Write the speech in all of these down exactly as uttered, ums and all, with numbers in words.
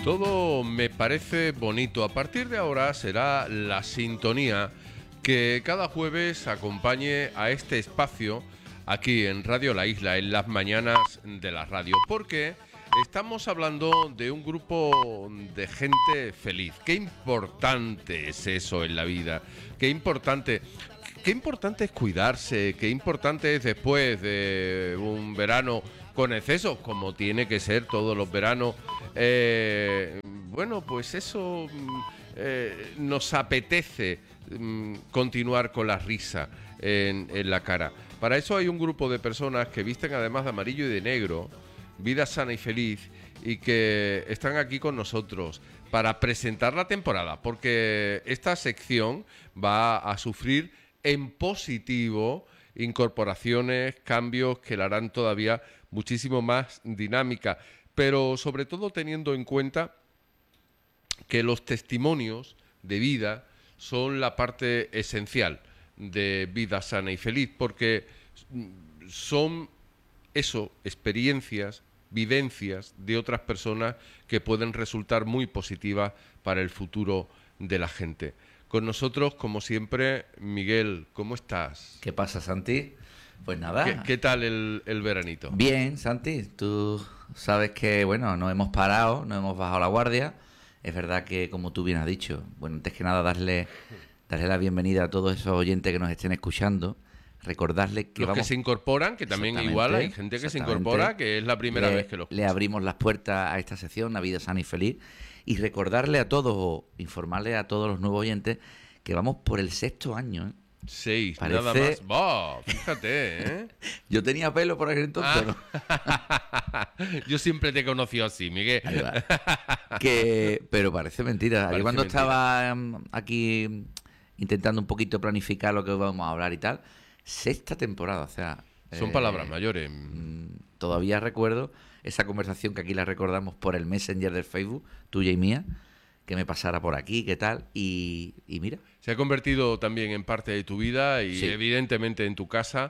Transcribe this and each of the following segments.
Todo me parece bonito. A partir de ahora será la sintonía que cada jueves acompañe a este espacio aquí en Radio La Isla, en las mañanas de la radio, porque estamos hablando de un grupo de gente feliz. Qué importante es eso en la vida, qué importante... Qué importante es cuidarse, qué importante es después de un verano con excesos, como tiene que ser todos los veranos. Eh, bueno, pues eso eh, nos apetece mm, continuar con la risa en, en la cara. Para eso hay un grupo de personas que visten además de amarillo y de negro, vida sana y feliz, y que están aquí con nosotros para presentar la temporada, porque esta sección va a sufrir en positivo incorporaciones, cambios que la harán todavía muchísimo más dinámica, pero sobre todo teniendo en cuenta que los testimonios de vida son la parte esencial de Vida Sana y Feliz, porque son eso, experiencias, vivencias de otras personas que pueden resultar muy positivas para el futuro de la gente. Con nosotros, como siempre, Miguel, ¿cómo estás? ¿Qué pasa, Santi? Pues nada. ¿Qué, qué tal el, el veranito? Bien, Santi. Tú sabes que, bueno, no hemos parado, no hemos bajado la guardia. Es verdad que, como tú bien has dicho, bueno, antes que nada, darle, darle la bienvenida a todos esos oyentes que nos estén escuchando. Recordarles que Los vamos... que se incorporan, que también igual hay gente que se incorpora, que es la primera le, vez que lo escucha. Le abrimos las puertas a esta sección, La Vida Sana y Feliz, y recordarle a todos, o informarle a todos los nuevos oyentes, que vamos por el sexto año, ¿eh? Seis, Parece... nada más. ¡Bah! Fíjate, ¿eh? Yo tenía pelo por aquel entonces, ah. ¿no? Yo siempre te he conocido así, Miguel. que... Pero parece mentira. Parece Yo cuando mentira. estaba um, aquí intentando un poquito planificar lo que vamos a hablar y tal, sexta temporada, o sea... Son eh, palabras mayores. Todavía recuerdo esa conversación que aquí la recordamos por el Messenger del Facebook, tuya y mía, que me pasara por aquí, qué tal, y, y mira. Se ha convertido también en parte de tu vida y Sí. evidentemente en tu casa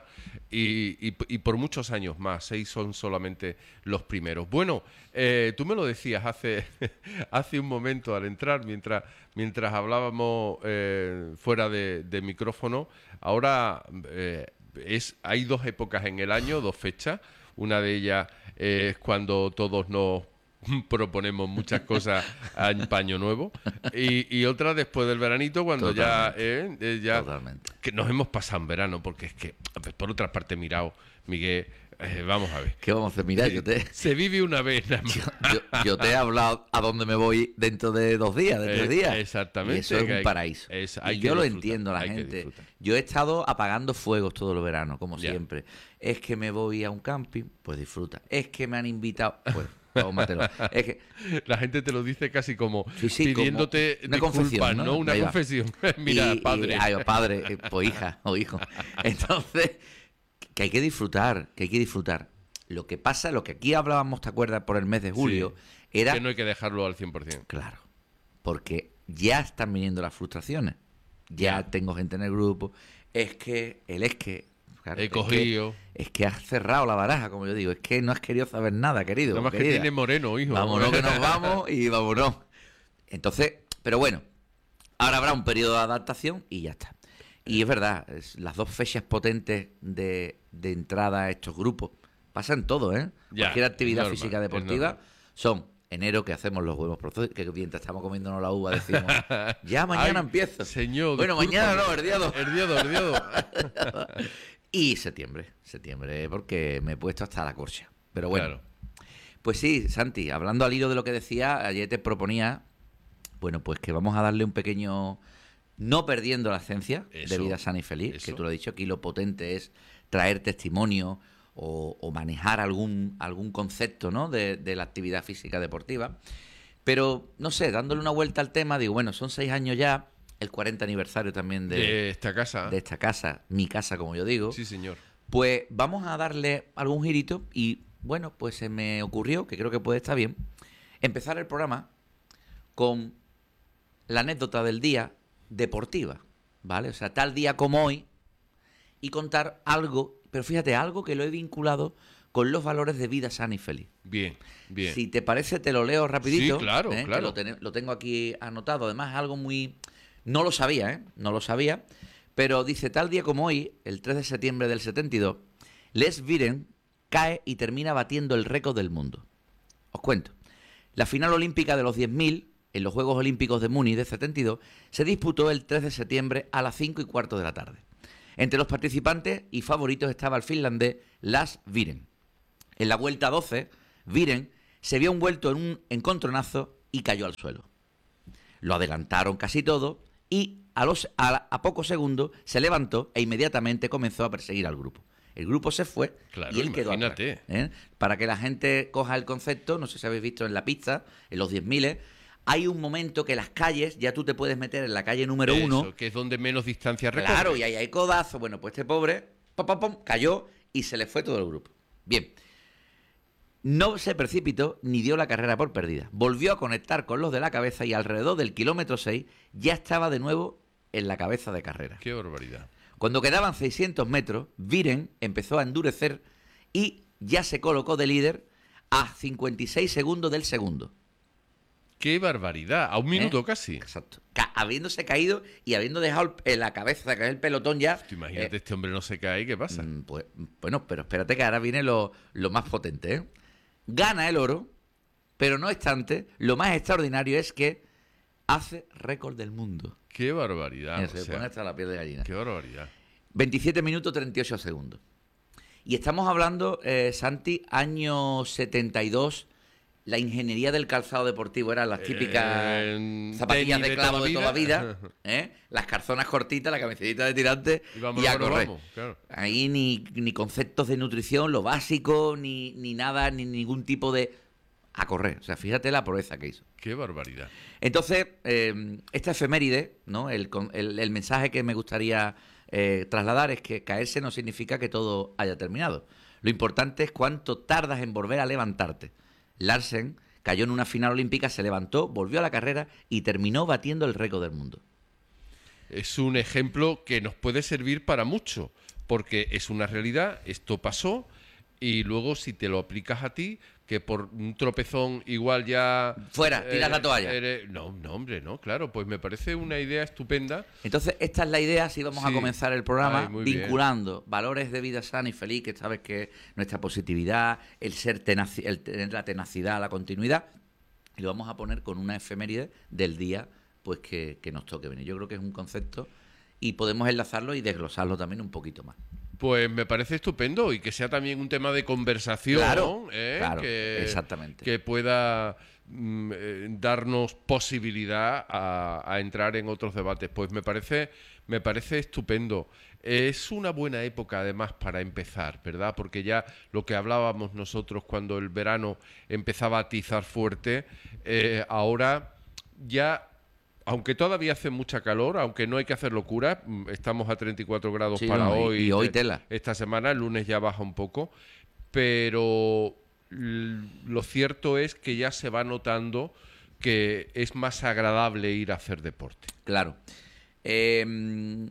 y, y, y por muchos años más. Seis son solamente los primeros. Bueno, eh, tú me lo decías hace, hace un momento al entrar, mientras, mientras hablábamos eh, fuera de, de micrófono. Ahora eh, es, hay dos épocas en el año, dos fechas. Una de ellas eh, es cuando todos nos proponemos muchas cosas en paño nuevo y, y otra después del veranito cuando Totalmente. ya, eh, eh, ya Totalmente. que nos hemos pasado en verano, porque es que por otra parte mirado, Miguel, eh, vamos a ver, ¿Qué vamos a hacer? Mira, yo te, se vive una vez nada más. yo, yo- yo te he hablado a dónde me voy dentro de dos días, de tres Eh, días. exactamente, Y eso es que un hay- paraíso. es- hay y que yo lo disfrutar, entiendo, la hay que gente. disfrutar. Yo he estado apagando fuegos todo el verano, como Ya. siempre. Es que me voy a un camping, pues disfruta. Es que me han invitado, pues tómatelo. Es que La gente te lo dice casi como Sí, sí, pidiéndote como una disculpas, confesión, ¿no? ¿no? Una Ahí va. confesión. Mira, y- y- padre. ay, padre, eh, pues hija o hijo. Entonces, que hay que disfrutar, que hay que disfrutar. Lo que pasa, lo que aquí hablábamos, ¿te acuerdas? Por el mes de julio, era... Que no hay que dejarlo al cien por ciento. Claro, porque ya están viniendo las frustraciones. Ya Ya. tengo gente en el grupo. Es que, él es que... claro, He es que- cogido. Es que has cerrado la baraja, como yo digo. Es que no has querido saber nada, querido. Nada más que querida. tiene moreno, hijo. Vámonos que nos vamos y vámonos. Entonces, pero bueno, ahora habrá un periodo de adaptación y ya está. Y es verdad, es- las dos fechas potentes de, de entrada a estos grupos pasan todo, ¿eh? Ya, Cualquier actividad es normal, física es deportiva normal. son enero, que hacemos los huevos procesos, que mientras estamos comiéndonos la uva decimos, ya mañana Ay, empiezo. Señor, Bueno, discúlpame. mañana no, el día dos. El día dos, el día dos. Y septiembre, septiembre, porque me he puesto hasta la corcha. Pero bueno, Claro. pues sí, Santi, hablando al hilo de lo que decía, ayer te proponía, bueno, pues que vamos a darle un pequeño, no perdiendo la esencia de Eso, vida sana y feliz, eso. que tú lo has dicho, aquí lo potente es traer testimonio o, o manejar algún, algún concepto, ¿no? de, de la actividad física deportiva. Pero, no sé, dándole una vuelta al tema, digo, bueno, son seis años ya, el cuarenta aniversario también de, De esta casa. de esta casa, mi casa, como yo digo. Sí, señor. Pues vamos a darle algún girito y, bueno, pues se me ocurrió, que creo que puede estar bien, empezar el programa con la anécdota del día deportiva, ¿vale? O sea, tal día como hoy y contar algo, pero fíjate, algo que lo he vinculado con los valores de vida sana y feliz. Bien, bien. Si te parece, te lo leo rapidito. Sí, claro, ¿eh? claro. Que lo, ten- lo tengo aquí anotado. Además, algo muy... No lo sabía, ¿eh? No lo sabía. Pero dice, tal día como hoy, el tres de septiembre del setenta y dos, Les Viren cae y termina batiendo el récord del mundo. Os cuento. La final olímpica de los diez mil, en los Juegos Olímpicos de Múnich de setenta y dos, se disputó el tres de septiembre a las cinco y cuarto de la tarde. Entre los participantes y favoritos estaba el finlandés Lars Viren. En la vuelta doce, Viren se vio envuelto en un encontronazo y cayó al suelo. Lo adelantaron casi todo y a, los, a, a pocos segundos se levantó e inmediatamente comenzó a perseguir al grupo. El grupo se fue Claro, y él quedó atrás, imagínate. ¿eh? Para que la gente coja el concepto, no sé si habéis visto en la pista, en los diez mil, hay un momento que las calles, ya tú te puedes meter en la calle número Eso, uno. que es donde menos distancia recorre. Claro, y ahí hay codazo. Bueno, pues este pobre pom, pom, pom, cayó y se le fue todo el grupo. Bien. No se precipitó ni dio la carrera por perdida. Volvió a conectar con los de la cabeza y alrededor del kilómetro seis ya estaba de nuevo en la cabeza de carrera. Qué barbaridad. Cuando quedaban seiscientos metros, Viren empezó a endurecer y ya se colocó de líder a cincuenta y seis segundos del segundo. Qué barbaridad. A un minuto ¿Eh? casi. Exacto. Ca habiéndose caído y habiendo dejado en la cabeza de caer el pelotón ya... Tú imagínate, eh, este hombre no se cae, ¿qué pasa? Mm, Pues, bueno, pero espérate que ahora viene lo, lo más potente, ¿eh? Gana el oro, pero no obstante, lo más extraordinario es que hace récord del mundo. Qué barbaridad. Mira, o se sea, pone hasta la piel de gallina. qué barbaridad. veintisiete minutos treinta y ocho segundos. Y estamos hablando, eh, Santi, año setenta y dos, la ingeniería del calzado deportivo eran las típicas Eh, zapatillas tenis de clavo de toda vida. vida, ¿eh? Las calzonas cortitas, la camiseta de tirante Y vamos, y a vamos, correr. vamos, claro. Ahí ni, ni conceptos de nutrición, lo básico, ni, ni nada, ni ningún tipo de... A correr. O sea, fíjate la proeza que hizo. Qué barbaridad. Entonces, eh, esta efeméride, ¿no? El, con- el- el mensaje que me gustaría eh, trasladar es que caerse no significa que todo haya terminado. Lo importante es cuánto tardas en volver a levantarte. Larsen cayó en una final olímpica, se levantó, volvió a la carrera y terminó batiendo el récord del mundo. Es un ejemplo que nos puede servir para mucho, porque es una realidad, esto pasó, y luego si te lo aplicas a ti, que por un tropezón igual ya... Fuera, tiras la toalla. eres- No, no, hombre, no, claro, pues me parece una idea estupenda. Entonces, esta es la idea, si vamos a Sí. comenzar el programa, Ay, muy bien. vinculando valores de vida sana y feliz, que sabes que es nuestra positividad, el ser tenaci- el tener la tenacidad, la continuidad, y lo vamos a poner con una efeméride del día pues que, que nos toque venir. Yo creo que es un concepto y podemos enlazarlo y desglosarlo también un poquito más. Pues me parece estupendo y que sea también un tema de conversación, Claro, ¿eh? claro, que, exactamente. que pueda mm, eh, darnos posibilidad a, a entrar en otros debates. Pues me parece, me parece estupendo. Es una buena época además para empezar, ¿verdad? Porque ya lo que hablábamos nosotros cuando el verano empezaba a atizar fuerte, eh, ahora ya... Aunque todavía hace mucha calor, aunque no hay que hacer locura, mm, estamos a treinta y cuatro grados Sí, para no, y- hoy. y hoy eh, tela. Esta semana, el lunes ya baja un poco, pero l- lo cierto es que ya se va notando que es más agradable ir a hacer deporte. Claro. Eh,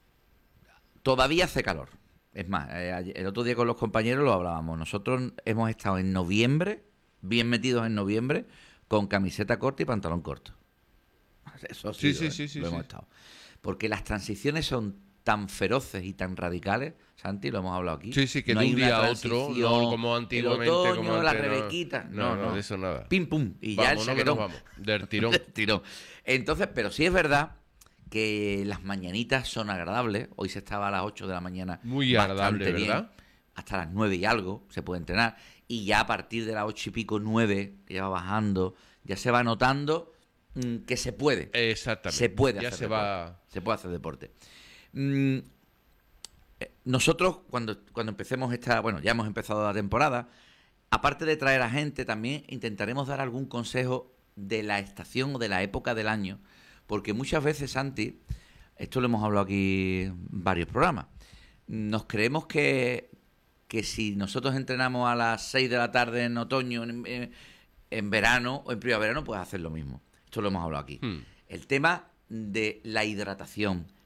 todavía hace calor. Es más, eh, ayer- el otro día con los compañeros lo hablábamos. Nosotros hemos estado en noviembre, bien metidos en noviembre, con camiseta corta y pantalón corto. Eso Sí, sí, sí, lo- sí, sí, lo sí. hemos estado. Porque las transiciones son tan feroces y tan radicales, Santi, lo hemos hablado aquí. Sí, sí, que No de hay un una día a otro, transición, no como antiguamente. El otoño, como la antes, no. rebequita. No, No, no, no. de eso nada. Pim, pum. Y ya el Vámonos que nos chaquetón. vamos, del tirón. Del tirón. Entonces, pero sí es verdad que las mañanitas son agradables. Hoy se estaba a las ocho de la mañana. Muy bastante agradable, bien. ¿verdad? Hasta las nueve y algo se puede entrenar. Y ya a partir de las ocho y pico, nueve, que ya va bajando, ya se va notando mm, que se puede. Exactamente. Se puede ya hacer se deporte. va. Se puede hacer deporte. Mm, eh, nosotros, cuando, cuando empecemos esta... Bueno, ya hemos empezado la temporada. Aparte de traer a gente, también intentaremos dar algún consejo de la estación o de la época del año. Porque muchas veces, Santi, esto lo hemos hablado aquí en varios programas, nos creemos que, que si nosotros entrenamos a las seis de la tarde en otoño, en, en- en verano o en primavera, pues hacer lo mismo. Esto lo hemos hablado aquí. Hmm. El tema de la hidratación,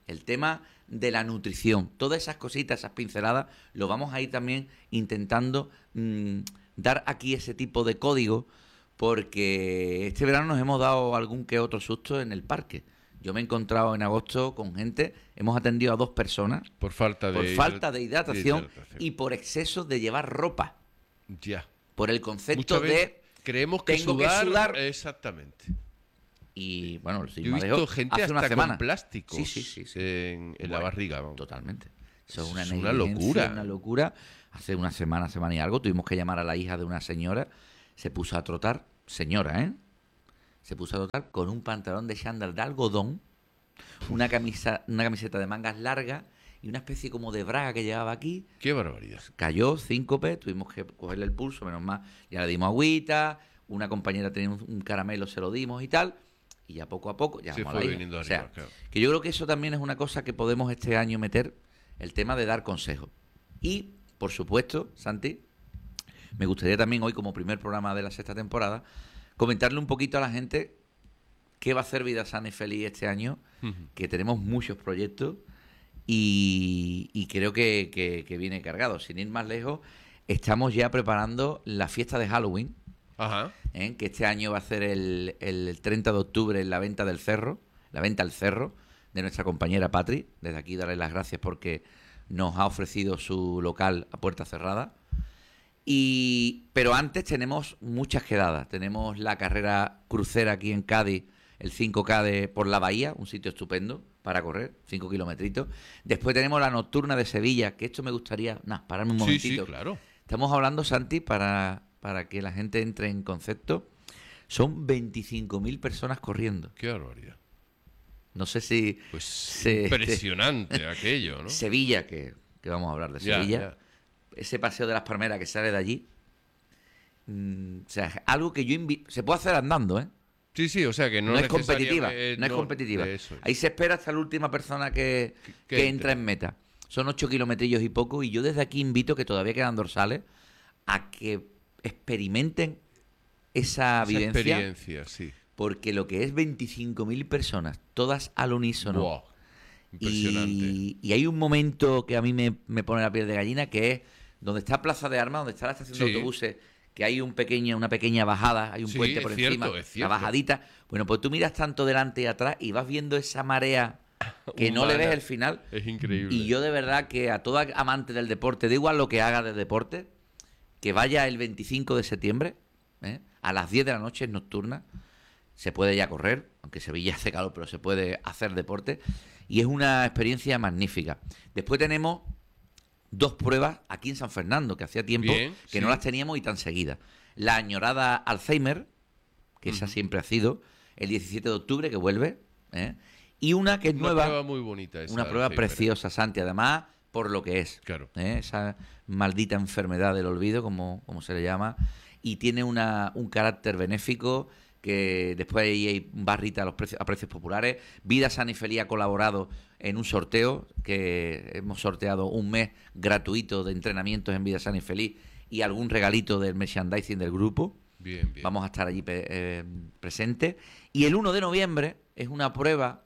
el tema de la nutrición, todas esas cositas, esas pinceladas, lo vamos a ir también intentando mmm, dar aquí ese tipo de código, porque este verano nos hemos dado algún que otro susto en el parque. Yo me he encontrado en agosto con gente, hemos atendido a dos personas por falta de, por falta de hidratación, de hidratación y por exceso de llevar ropa. Ya. Por el concepto Muchas de veces creemos que tengo sudar, que sudar. Exactamente. Y bueno, si Yo he visto gente hace hasta una semana. con plásticos Sí, sí, sí, sí. en, en la Bueno, barriga. Vamos. Totalmente. Eso es Es una, una negligencia, locura. Una locura. Hace una semana, semana y algo, tuvimos que llamar a la hija de una señora. Se puso a trotar, señora, ¿eh? Se puso a trotar con un pantalón de chándal de algodón, una camisa, una camiseta de mangas largas y una especie como de braga que llevaba aquí. Qué barbaridad. Cayó, síncope, tuvimos que cogerle el pulso, menos mal. Ya le dimos agüita, una compañera tenía un, un caramelo, se lo dimos y tal. Y ya poco a poco, ya Se vamos a fue la hija. viniendo O sea, arriba, claro. que yo creo que eso también es una cosa que podemos este año meter, el tema de dar consejos. Y, por supuesto, Santi, me gustaría también hoy, como primer programa de la sexta temporada, comentarle un poquito a la gente qué va a hacer Vida Sana y Feliz este año, Ujú. que tenemos muchos proyectos y, y creo que, que, que viene cargado. Sin ir más lejos, estamos ya preparando la fiesta de Halloween, Ajá. ¿eh? Que este año va a ser el, el treinta de octubre en la venta del cerro, la venta al cerro de nuestra compañera Patri. Desde aquí darle las gracias porque nos ha ofrecido su local a puerta cerrada. Y pero antes tenemos muchas quedadas. Tenemos la carrera crucera aquí en Cádiz, el cinco K de por la Bahía, un sitio estupendo para correr, cinco kilometritos. Después tenemos la nocturna de Sevilla, que esto me gustaría, nah, pararme un Sí, momentito. sí, claro. Estamos hablando, Santi, para, para que la gente entre en concepto, son veinticinco mil personas corriendo. Qué barbaridad. No sé si... Pues se- impresionante aquello, ¿no? Sevilla, que, que vamos a hablar de Ya, Sevilla. ya. Ese paseo de las palmeras que sale de allí. mm, o sea, algo que yo invito... Se puede hacer andando, ¿eh? Sí, sí, o sea que no, No, es necesariamente- competitiva. eh, no es competitiva. eso es. Ahí se espera hasta la última persona que, Que- que, que entra entre. en meta. Son ocho kilometrillos y poco. Y yo desde aquí invito, que todavía quedan dorsales, a que experimenten esa, Esa vivencia. experiencia, sí. Porque lo que es veinticinco mil personas, todas al unísono. Wow. Impresionante. Y, y hay un momento que a mí me, me pone la piel de gallina, que es donde está Plaza de Armas, donde está la estación Sí. de autobuses, que hay un pequeño, una pequeña bajada, hay un Sí, puente es por cierto, encima, es la cierto. bajadita. Bueno, pues tú miras tanto delante y atrás y vas viendo esa marea que no le Humana. ves el final. Es increíble. Y yo de verdad que a todo amante del deporte, da igual lo que haga de deporte, que vaya el veinticinco de septiembre, ¿eh? A las diez de la noche, es nocturna. Se puede ya correr, aunque Sevilla hace calor, pero se puede hacer deporte. Y es una experiencia magnífica. Después tenemos dos pruebas aquí en San Fernando, que hacía tiempo Bien, que sí. no las teníamos y tan seguidas. La añorada Alzheimer, que esa Ujú. siempre ha sido, el diecisiete de octubre, que vuelve, ¿eh? Y una que es Una nueva, prueba muy bonita esa, una prueba Alzheimer. preciosa, Santi, además, por lo que es. Claro. ¿eh? Esa maldita enfermedad del olvido, como, como se le llama, y tiene una, un carácter benéfico que después ahí hay barrita a, los precios, a precios populares. Vida Sana y Feliz ha colaborado en un sorteo, que hemos sorteado un mes gratuito de entrenamientos en Vida Sana y Feliz y algún regalito del merchandising del grupo. Bien, bien. Vamos a estar allí pe- eh, presentes. Y el uno de noviembre es una prueba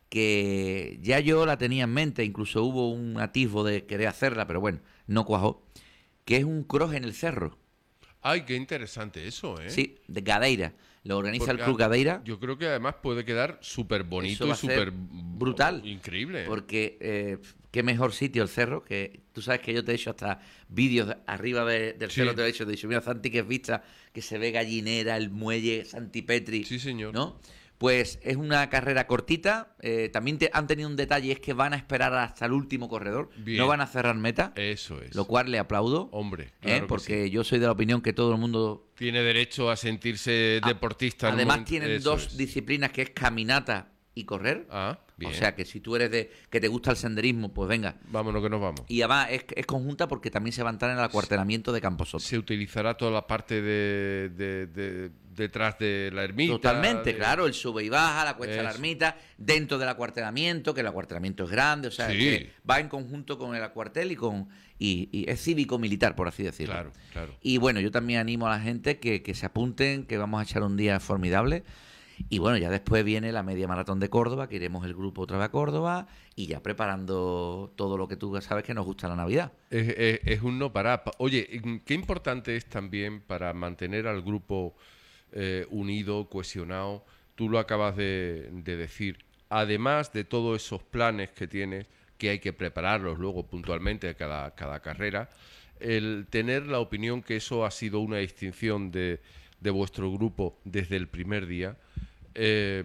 que ya yo la tenía en mente, incluso hubo un atisbo de querer hacerla, pero bueno, no cuajó, que es un cross en el cerro. Ay, qué interesante eso, ¿eh? Sí, de Gadeira. Lo organiza Porque, el Club Gadeira. Yo creo que además puede quedar súper bonito Eso va y a ser súper brutal. increíble. ¿eh? Porque eh, qué mejor sitio el cerro, que tú sabes que yo te he hecho hasta vídeos de- arriba de- del Sí. cerro, te lo he hecho, te he dicho, mira Santi, que es vista, que se ve Gallinera, el muelle, Santipetri. Sí, señor. ¿No? Pues es una carrera cortita. eh, también te- han tenido un detalle, es que van a esperar hasta el último corredor. Bien. No van a cerrar meta, Eso es. lo cual le aplaudo. Hombre, ¿eh? claro que Porque sí. yo soy de la opinión que todo el mundo... Tiene derecho a sentirse A- deportista. en un Además momento- tienen eso dos es. disciplinas, que es caminata y correr. Ah, bien. O sea que si tú eres de que te gusta el senderismo, pues venga. Vámonos que nos vamos. Y además es, es conjunta porque también se va a entrar en el acuartelamiento de Camposoto. Se utilizará toda la parte de, de- de- detrás de la ermita. Totalmente, de- claro, el sube y baja, la cuesta de la Eso. ermita, dentro del acuartelamiento, que el acuartelamiento es grande, o sea, Sí. que va en conjunto con el acuartel y con y, y es cívico-militar, por así decirlo. Claro, claro. Y bueno, yo también animo a la gente que, que se apunten, que vamos a echar un día formidable. Y bueno, ya después viene la media maratón de Córdoba, que iremos el grupo otra vez a Córdoba y ya preparando todo lo que tú sabes que nos gusta la Navidad. Es, es- es un no parar. Pa- Oye, mm, qué importante es también para mantener al grupo eh, unido, cohesionado. Tú lo acabas de, de decir. Además de todos esos planes que tienes, que hay que prepararlos luego puntualmente a cada, cada carrera, el tener la opinión que eso ha sido una distinción de, de vuestro grupo desde el primer día, eh,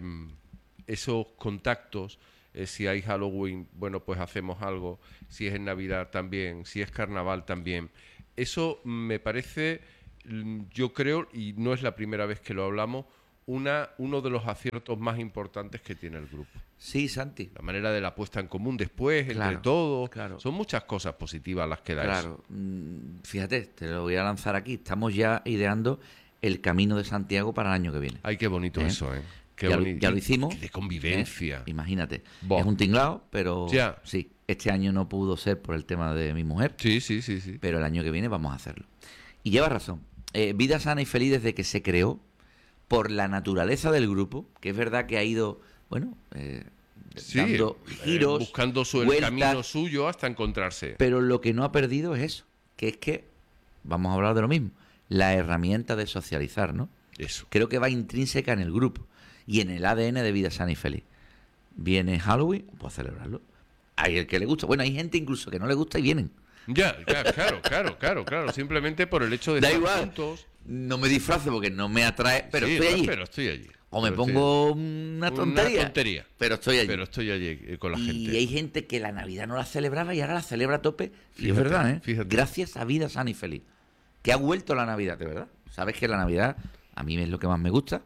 esos contactos, eh, si hay Halloween, bueno, pues hacemos algo, si es en Navidad también, si es Carnaval también. Eso me parece, mm, yo creo, y no es la primera vez que lo hablamos, una, uno de los aciertos más importantes que tiene el grupo. Sí, Santi. La manera de la puesta en común después, entre Claro, todos. claro. Son muchas cosas positivas las que da eso. Claro, mm, fíjate, te lo voy a lanzar aquí. Estamos ya ideando el Camino de Santiago para el año que viene. Ay, qué bonito ¿Eh? eso, ¿eh? Qué ya, lo- boni- ya lo y- hicimos. y de ¿eh? convivencia. Imagínate. Buah. Es un tinglao, pero Ya. sí, este año no pudo ser por el tema de mi mujer, Sí, sí, sí, sí. pero el año que viene vamos a hacerlo. Y lleva razón. Eh, Vida sana y feliz desde que se creó, por la naturaleza del grupo, que es verdad que ha ido, bueno, eh, Sí, dando eh, giros, buscando su, el vueltas, camino suyo hasta encontrarse. pero lo que no ha perdido es eso, que es que, vamos a hablar de lo mismo, la herramienta de socializar, ¿no? Eso. Creo que va intrínseca en el grupo y en el A D N de Vida sana y feliz. Viene Halloween, pues a celebrarlo. Hay el que le gusta. Bueno, hay gente incluso que no le gusta y vienen. Ya, ya, claro, claro, claro, claro. Simplemente por el hecho de Da estar igual. juntos. No me disfrazo porque no me atrae, pero Sí, estoy no, allí. Pero estoy allí. O me Pero estoy pongo allí. una tontería. Una tontería. Pero estoy allí. Pero estoy allí eh, con la y gente. hay gente que la Navidad no la celebraba y ahora la celebra a tope. y es Fíjate, verdad, ¿eh? fíjate. Gracias a Vida sana y feliz. Que ha vuelto la Navidad, de verdad. Sabes que la Navidad a mí es lo que más me gusta.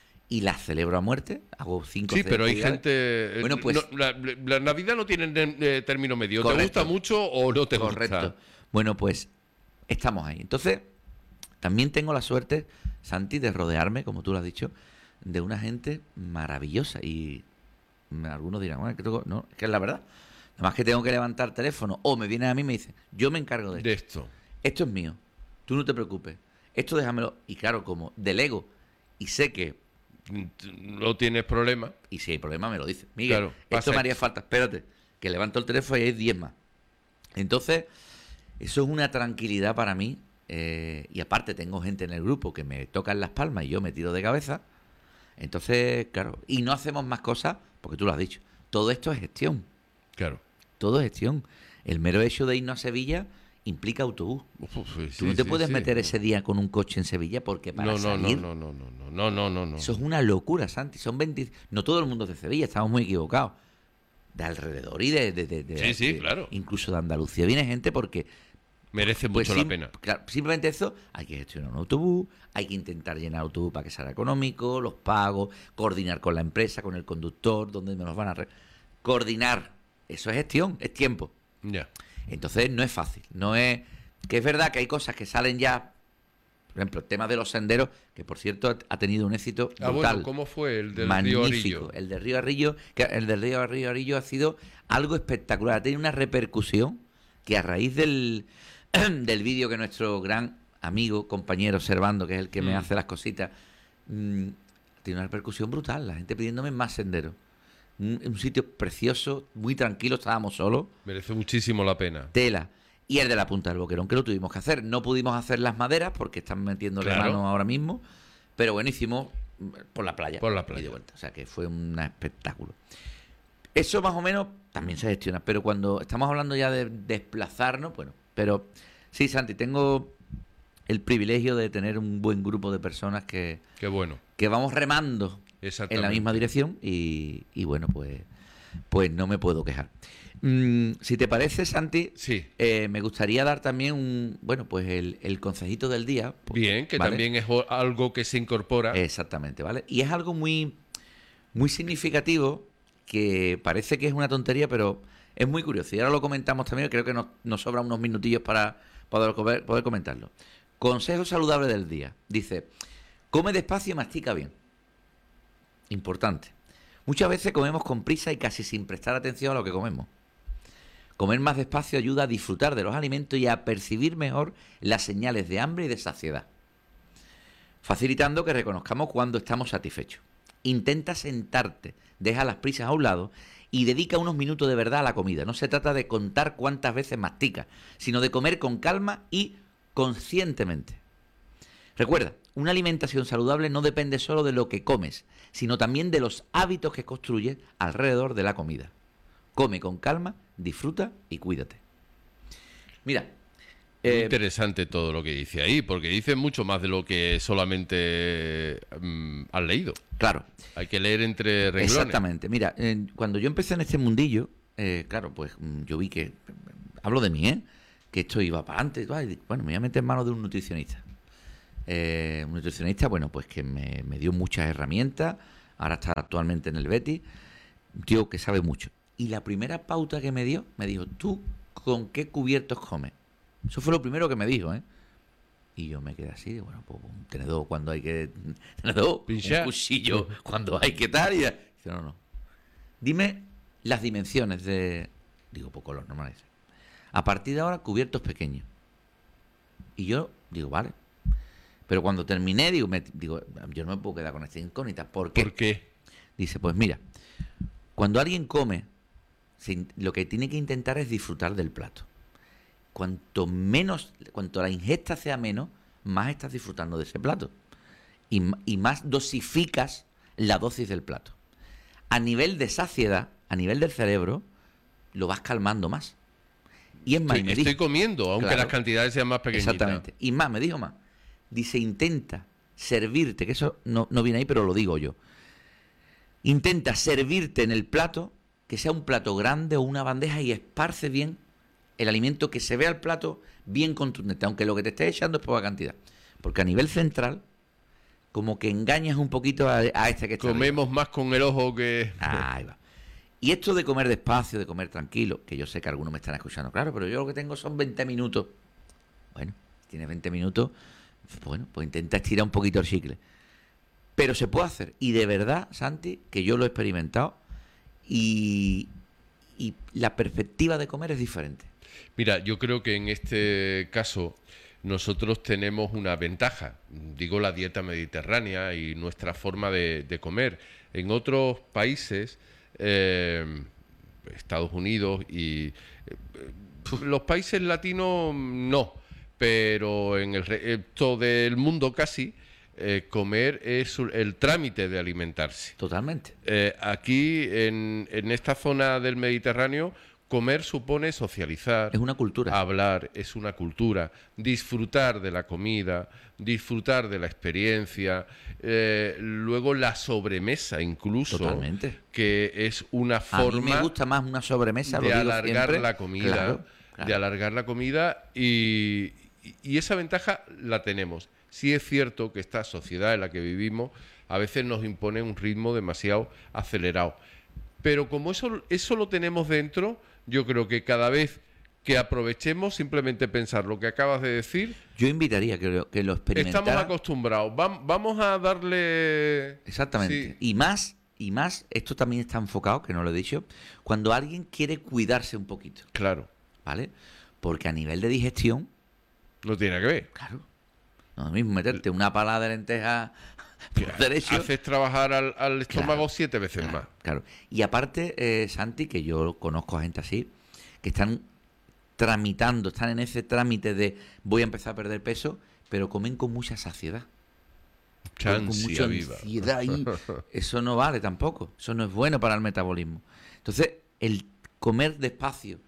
Y la celebro a muerte. Hago cinco Sí, o seis pero hay actividades. gente. eh, Bueno, pues- no, la, la Navidad no tiene eh, término medio. ¿Te Correcto. gusta mucho o no te Correcto. gusta? Bueno, pues estamos ahí. Entonces, también tengo la suerte, Santi, de rodearme, como tú lo has dicho, de una gente maravillosa. Y me- algunos dirán, bueno, creo que no, es que es la verdad. Nada más que tengo que levantar teléfono o me vienen a mí y me dicen, yo me encargo de esto. De esto. Esto es mío. Tú no te preocupes. Esto déjamelo. Y claro, como delego y sé que, No tienes problema. y si hay problema, me lo dice. Miguel, Claro, pasa esto me haría esto. falta. Espérate, que levanto el teléfono y hay diez más. Entonces, eso es una tranquilidad para mí. eh, y aparte, tengo gente en el grupo que me tocan las palmas y yo me tiro de cabeza. Entonces, claro, y no hacemos más cosas, porque tú lo has dicho. Todo esto es gestión. Claro. Todo es gestión. El mero hecho de irnos a Sevilla implica autobús. Uf, uf, sí, Tú no te sí, puedes sí. meter ese día con un coche en Sevilla porque para No, no, no, salir... no, no, no, no, no, no, no, no. Eso es una locura, Santi. Son veinte... No todo el mundo es de Sevilla, estamos muy equivocados. De alrededor y de... de- de- de- Sí, sí, de- claro. Incluso de Andalucía viene gente porque... Merece pues, mucho la sim- pena. claro, simplemente eso, hay que gestionar un autobús, hay que intentar llenar el autobús para que sea económico, los pagos, coordinar con la empresa, con el conductor, dónde me los van a... re- Coordinar. Eso es gestión, es tiempo. Ya. Entonces no es fácil, no es... Que es verdad que hay cosas que salen ya, por ejemplo, el tema de los senderos, que por cierto ha tenido un éxito Ah, brutal. bueno, ¿cómo fue el del Río Magnífico. Arillo? El de Río Arillo, que el del Río Río Arillo ha sido algo espectacular, ha tenido una repercusión que a raíz del, del vídeo que nuestro gran amigo, compañero Servando, que es el que me Mm. hace las cositas, mm, tiene una repercusión brutal, la gente pidiéndome más senderos. Un, un sitio precioso, muy tranquilo, estábamos solos. Merece muchísimo la pena. Tela. Y el de la Punta del Boquerón, que lo tuvimos que hacer. No pudimos hacer las maderas porque están metiéndole Claro. mano ahora mismo. Pero bueno, hicimos mm, por la playa. Por la y de playa. vuelta. O sea que fue un espectáculo. Eso más o menos también se gestiona. Pero cuando estamos hablando ya de desplazarnos, bueno. Pero sí, Santi, tengo el privilegio de tener un buen grupo de personas que, Qué bueno. que vamos remando en Exactamente. la misma dirección y, y bueno, pues, pues no me puedo quejar. Mm, si te parece, Santi, Sí. eh, me gustaría dar también un, bueno, pues el, el consejito del día. pues, Bien, que ¿vale? también es o- algo que se incorpora. Exactamente, ¿vale? Y es algo muy, muy significativo que parece que es una tontería, pero es muy curioso. Y ahora lo comentamos también, creo que nos, nos sobran unos minutillos para poder, comer- poder comentarlo. Consejo saludable del día. Dice, come despacio y mastica bien. Importante. Muchas veces comemos con prisa y casi sin prestar atención a lo que comemos. Comer más despacio ayuda a disfrutar de los alimentos y a percibir mejor las señales de hambre y de saciedad, facilitando que reconozcamos cuando estamos satisfechos. Intenta sentarte, deja las prisas a un lado y dedica unos minutos de verdad a la comida. No se trata de contar cuántas veces masticas, sino de comer con calma y conscientemente. Recuerda, una alimentación saludable no depende solo de lo que comes, sino también de los hábitos que construyes alrededor de la comida. Come con calma, disfruta y cuídate. Mira, Muy eh, interesante todo lo que dice ahí, porque dice mucho más de lo que solamente mm, has leído. claro, Hay que leer entre renglones. exactamente. Mira, eh, cuando yo empecé en este mundillo, eh, claro, pues mm, yo vi que, hablo de mí, ¿eh? Que esto iba para adelante. Bueno, me voy a meter en manos de un nutricionista. Eh, un nutricionista, bueno, pues que me, me dio muchas herramientas. Ahora está actualmente en el Betis. Un tío que sabe mucho. Y la primera pauta que me dio, me dijo, ¿tú con qué cubiertos comes? Eso fue lo primero que me dijo, ¿eh? Y yo me quedé así, bueno, pues un tenedor cuando hay que... Tenedor, Pinchar. un cuchillo cuando hay que tal. Y dice, no, no. Dime las dimensiones de... Digo, pues con los normales. A partir de ahora, cubiertos pequeños. Y yo digo, vale. Pero cuando terminé, digo, me, digo yo no me puedo quedar con esta incógnita. ¿Por qué? ¿Por qué? Dice, pues mira, cuando alguien come, se, lo que tiene que intentar es disfrutar del plato. Cuanto menos, cuanto la ingesta sea menos, más estás disfrutando de ese plato. Y, y más dosificas la dosis del plato. A nivel de saciedad, a nivel del cerebro, lo vas calmando más. Y es más, Sí, y me estoy dijo, comiendo, aunque claro, las cantidades sean más pequeñitas. exactamente. Y más, me dijo más. Dice, intenta servirte, que eso no, no viene ahí, pero lo digo yo. Intenta servirte en el plato, que sea un plato grande o una bandeja, y esparce bien el alimento, que se vea el plato bien contundente, aunque lo que te estés echando es poca cantidad. Porque a nivel central, como que engañas un poquito a, a este que está Comemos arriba. más con el ojo que... Ahí va. Y esto de comer despacio, de comer tranquilo, que yo sé que algunos me están escuchando, claro, pero yo lo que tengo son veinte minutos. Bueno, si tienes veinte minutos, bueno, pues intenta estirar un poquito el chicle. Pero se puede hacer. Y de verdad, Santi, que yo lo he experimentado y, y la perspectiva de comer es diferente. Mira, yo creo que en este caso nosotros tenemos una ventaja. Digo, la dieta mediterránea y nuestra forma de, de comer. En otros países, eh, Estados Unidos y eh, los países latinos no, pero en el resto del mundo casi, eh, comer es el trámite de alimentarse. Totalmente. Eh, aquí, en, en esta zona del Mediterráneo, comer supone socializar, Es una cultura. hablar, es una cultura, disfrutar de la comida, disfrutar de la experiencia, eh, luego la sobremesa incluso, Totalmente. que es una A mí forma me gusta más una sobremesa, lo de digo alargar siempre. la comida, Claro, claro. de alargar la comida y, y esa ventaja la tenemos. Sí es cierto que esta sociedad en la que vivimos a veces nos impone un ritmo demasiado acelerado, pero como eso, eso lo tenemos dentro, yo creo que cada vez que aprovechemos simplemente pensar lo que acabas de decir, Yo invitaría que lo, que lo experimentara. estamos acostumbrados, Vam- vamos a darle... Exactamente. Sí. Y más, y más, esto también está enfocado, que no lo he dicho, cuando alguien quiere cuidarse un poquito, Claro, ¿vale? Porque a nivel de digestión, no tiene que ver. claro, no es lo mismo meterte una pala de lenteja por derecho. Haces trabajar al, al estómago Claro, siete veces claro, más. Claro. Y aparte, eh, Santi, que yo conozco a gente así, que están tramitando, están en ese trámite de voy a empezar a perder peso, pero comen con mucha saciedad. Comen con Chansia mucha viva. ansiedad y eso no vale tampoco. Eso no es bueno para el metabolismo. Entonces, el comer despacio,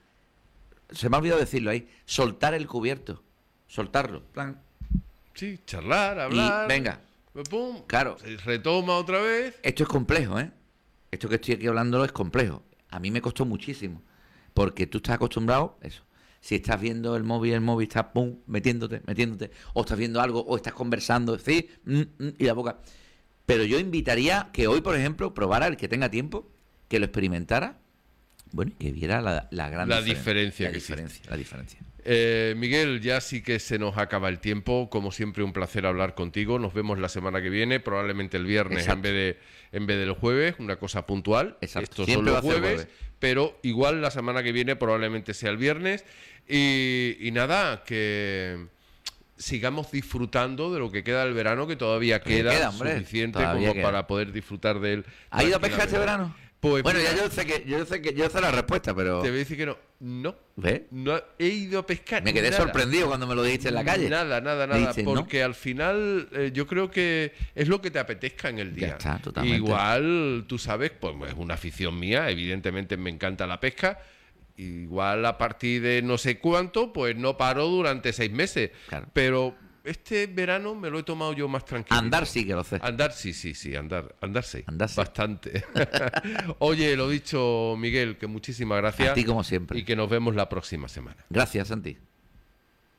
se me ha olvidado decirlo ahí, soltar el cubierto, soltarlo, plan, Sí, charlar, hablar. y venga, Pum, claro. se retoma otra vez. Esto es complejo, ¿eh? Esto que estoy aquí hablando es complejo. A mí me costó muchísimo. Porque tú estás acostumbrado, eso. Si estás viendo el móvil, el móvil está pum, metiéndote, metiéndote. O estás viendo algo, o estás conversando, sí, mm, mm, y la boca. Pero yo invitaría que hoy, por ejemplo, probara el que tenga tiempo, que lo experimentara, bueno, y que viera la, la gran La diferen- diferencia La que diferencia, la diferencia. Eh, Miguel, ya sí que se nos acaba el tiempo. Como siempre, un placer hablar contigo. Nos vemos la semana que viene, probablemente el viernes Exacto. en vez de en vez del jueves, una cosa puntual. Exacto. Estos Siempre son los va a ser jueves, jueves. pero igual la semana que viene probablemente sea el viernes. Y, y nada, que sigamos disfrutando de lo que queda del verano, que todavía queda, queda, hombre, suficiente todavía como queda. para poder disfrutar de él. ¿Ha ido a pescar este verano? Pues bueno, mira, ya yo sé que yo sé que yo sé la respuesta, pero te voy a decir que no. No. ¿ves? No he ido a pescar. Me quedé nada. sorprendido cuando me lo dijiste en la calle. Nada, nada, Me nada. dices, ¿no? Porque al final eh, yo creo que es lo que te apetezca en el día. Ya está, totalmente. Igual, tú sabes, pues es una afición mía. Evidentemente me encanta la pesca. Igual a partir de no sé cuánto, pues no paro durante seis meses. Claro. Pero este verano me lo he tomado yo más tranquilo. Andar sí que lo sé. Andar sí, sí, sí, andar, andar sí. Andar sí. Bastante. Oye, lo dicho, Miguel, que muchísimas gracias. A ti como siempre. Y que nos vemos la próxima semana. Gracias, Santi.